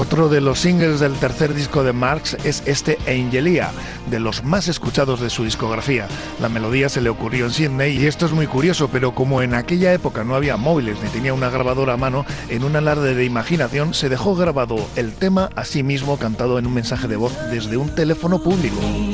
Otro de los singles del tercer disco de Marx es este Angelia, de los más escuchados de su discografía. La melodía se le ocurrió en Sydney y esto es muy curioso, pero como en aquella época no había móviles ni tenía una grabadora a mano, en un alarde de imaginación se dejó grabado el tema a sí mismo cantado en un mensaje de voz desde un teléfono público.